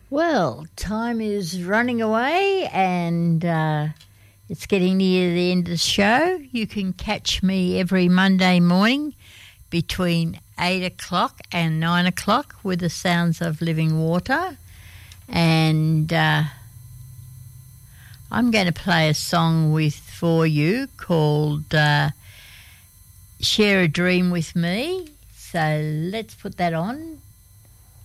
Well, time is running away and it's getting near the end of the show. You can catch me every Monday morning between 8 o'clock and 9 o'clock with the sounds of living water. And I'm going to play a song for you called Share a Dream with Me. So let's put that on.